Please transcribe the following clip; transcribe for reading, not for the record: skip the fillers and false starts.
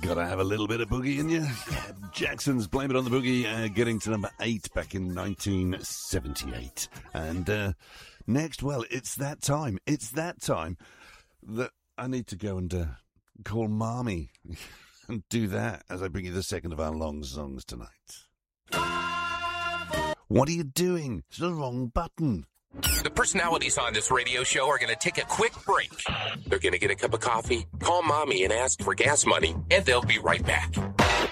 Gotta have a little bit of boogie in you. Yeah, Jackson's Blame It on the Boogie, getting to number 8 back in 1978. And next, well, it's that time. It's that time that I need to go and call Marmy and do that as I bring you the second of our long songs tonight. What are you doing? It's the wrong button. The personalities on this radio show are going to take a quick break. They're going to get a cup of coffee, call Mommy and ask for gas money, and they'll be right back.